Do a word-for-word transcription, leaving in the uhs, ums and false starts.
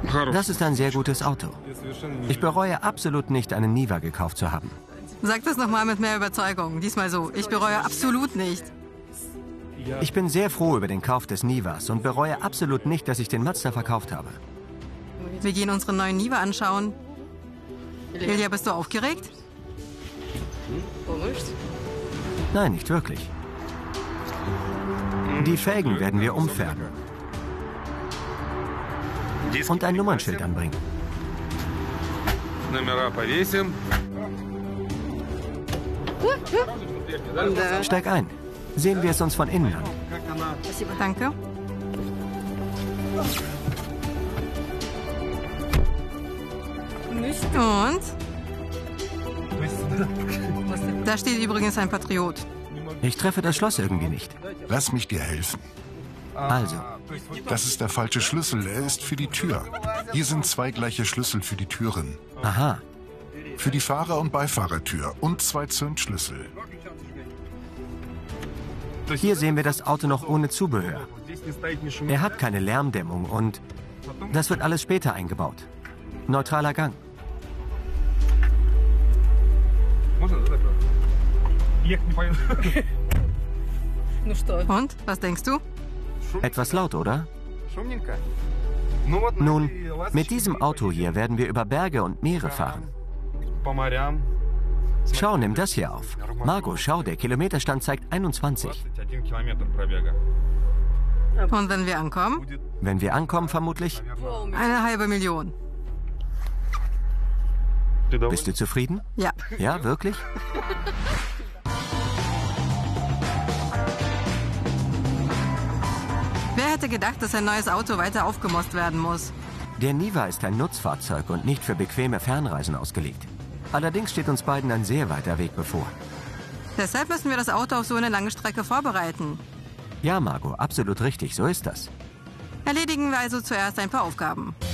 Das ist ein sehr gutes Auto. Ich bereue absolut nicht, einen Niva gekauft zu haben. Sag das nochmal mit mehr Überzeugung. Diesmal so. Ich bereue absolut nicht. Ich bin sehr froh über den Kauf des Nivas und bereue absolut nicht, dass ich den Mazda verkauft habe. Wir gehen unseren neuen Niva anschauen. Ilja, bist du aufgeregt? Nein, nicht wirklich. Die Felgen werden wir umfärben. Und ein Nummernschild anbringen. Steig ein. Sehen wir es uns von innen an. Danke. Und? Da steht übrigens ein Patriot. Ich treffe das Schloss irgendwie nicht. Lass mich dir helfen. Also, Das ist der falsche Schlüssel. Er ist für die Tür. Hier sind zwei gleiche Schlüssel für die Türen. aha. Für die Fahrer- und Beifahrertür und zwei Zündschlüssel. Hier sehen wir das Auto noch ohne Zubehör. Er hat keine Lärmdämmung und das wird alles später eingebaut. Neutraler Gang. Und? Was denkst du? Etwas laut, oder? Nun, mit diesem Auto hier werden wir über Berge und Meere fahren. Schau, nimm das hier auf. Margot, schau, der Kilometerstand zeigt einundzwanzig. Und wenn wir ankommen? Wenn wir ankommen, vermutlich. Eine halbe Million. Bist du zufrieden? Ja. Ja, wirklich? Wer hätte gedacht, dass ein neues Auto weiter aufgemosst werden muss? Der Niva ist ein Nutzfahrzeug und nicht für bequeme Fernreisen ausgelegt. Allerdings steht uns beiden ein sehr weiter Weg bevor. Deshalb müssen wir das Auto auf so eine lange Strecke vorbereiten. Ja, Margot, absolut richtig, so ist das. Erledigen wir also zuerst ein paar Aufgaben.